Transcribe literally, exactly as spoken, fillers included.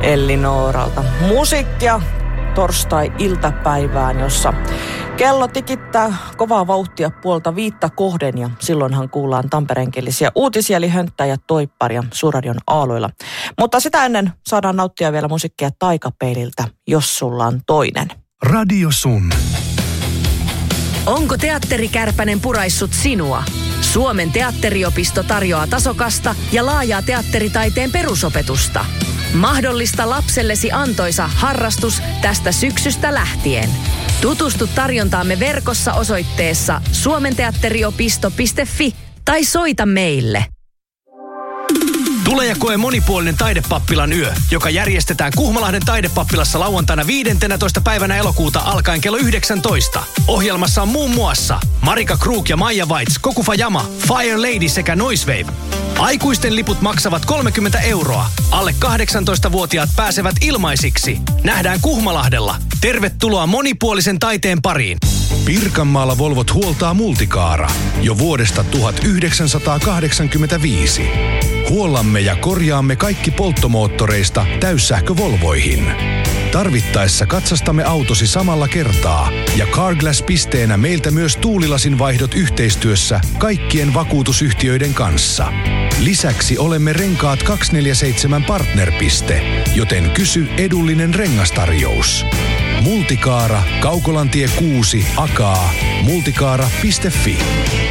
Ellinoralta musiikkia torstai-iltapäivään, jossa kello tikittää kovaa vauhtia puolta viittä kohden ja silloinhan kuullaan tampereenkielisiä uutisia, eli Hönttää ja Toipparia Suurradion aaloilla. Mutta sitä ennen saadaan nauttia vielä musiikkia Taikapeililtä, jos sulla on toinen. Radio Sun. Onko teatterikärpänen puraissut sinua? Suomen teatteriopisto tarjoaa tasokasta ja laajaa teatteritaiteen perusopetusta. Mahdollista lapsellesi antoisa harrastus tästä syksystä lähtien. Tutustu tarjontaamme verkossa osoitteessa suomenteatteriopisto piste fi tai soita meille. Tule ja koe monipuolinen Taidepappilan yö, joka järjestetään Kuhmolahden Taidepappilassa lauantaina viidentenätoista päivänä elokuuta alkaen kello yhdeksäntoista. Ohjelmassa on muun muassa Marika Krug ja Maija Weitz, Kokufa Jama, Fire Lady sekä Noisewave. Aikuisten liput maksavat kolmekymmentä euroa. Alle kahdeksantoistavuotiaat pääsevät ilmaisiksi. Nähdään Kuhmolahdella. Tervetuloa monipuolisen taiteen pariin. Pirkanmaalla Volvot huoltaa Multicaara jo vuodesta tuhatyhdeksänsataakahdeksankymmentäviisi. Huollamme ja korjaamme kaikki polttomoottoreista täyssähkövolvoihin. Tarvittaessa katsastamme autosi samalla kertaa ja Carglass-pisteenä meiltä myös tuulilasin vaihdot yhteistyössä kaikkien vakuutusyhtiöiden kanssa. Lisäksi olemme Renkaat kaksikymmentäneljä seitsemän partnerpiste, joten kysy edullinen rengastarjous. Multicaara, Kaukolantie kuusi, Akaa, multicaara piste fi.